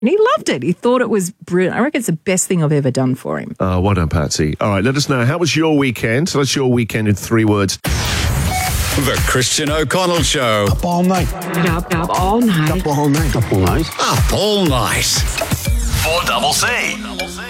And he loved it. He thought it was brilliant. I reckon it's the best thing I've ever done for him. Well done, Patsy. All right, let us know. How was your weekend? So that's your weekend in 3 words. The Christian O'Connell Show. Up all night. Up all night. Up all night. Up all night. Up all night. 4CC.